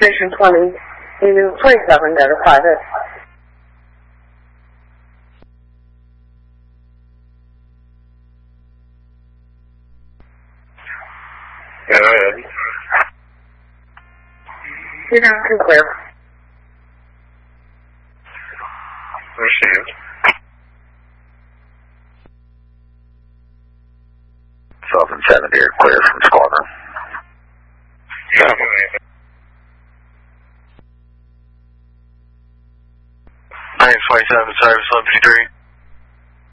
Station 20, Union 27, got a private. Yeah, go ahead. You're down to clear. Received. Southern 70, you're clear from Squadron. Yeah. 927, service 153.